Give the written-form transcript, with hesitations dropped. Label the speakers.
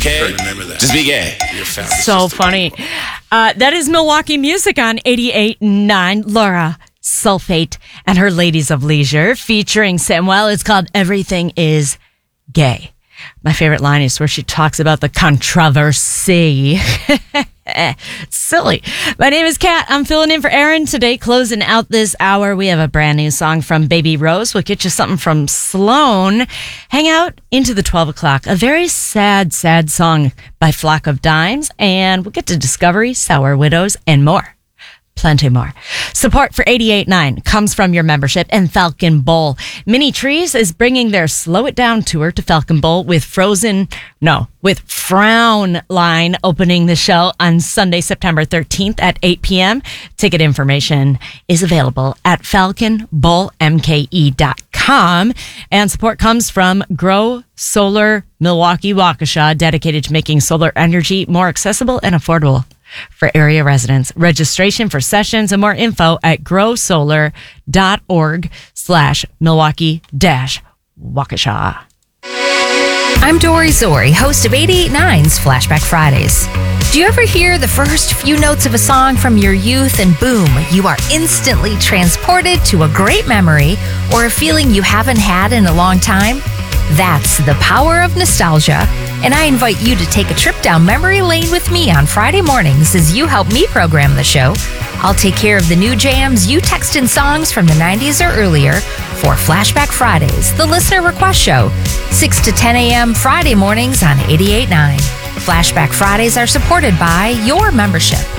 Speaker 1: okay?
Speaker 2: Remember that.
Speaker 1: Just be gay.
Speaker 3: So funny. That is Milwaukee Music on 88.9. Laura Sulfate and her Ladies of Leisure featuring Samuel. It's called Everything is Gay. My favorite line is where she talks about the controversy. Silly. My name is Kat. I'm filling in for Aaron today. Closing out this hour, we have a brand new song from Baby Rose. We'll get you something from Sloan. Hang out into the 12 o'clock. A very sad, sad song by Flock of Dimes. And we'll get to Discovery, Sour Widows, and more. Plenty more. Support for 88.9 comes from your membership and Falcon Bowl. Mini Trees is bringing their Slow It Down tour to Falcon Bowl with Frown Line opening the show on Sunday, September 13th at 8 p.m. Ticket information is available at falconbowlmke.com. And support comes from Grow Solar Milwaukee Waukesha, dedicated to making solar energy more accessible and affordable for area residents. Registration for sessions and more info at growsolar.org/Milwaukee-Waukesha.
Speaker 4: I'm Dory Zori, host of 88.9's Flashback Fridays. Do you ever hear the first few notes of a song from your youth and boom, you are instantly transported to a great memory or a feeling you haven't had in a long time? That's the power of nostalgia, and I invite you to take a trip down memory lane with me on Friday mornings as you help me program the show. I'll take care of the new jams you text in songs from the 90s or earlier for Flashback Fridays, the listener request show, 6 to 10 a.m. Friday mornings on 88.9. Flashback Fridays are supported by your membership.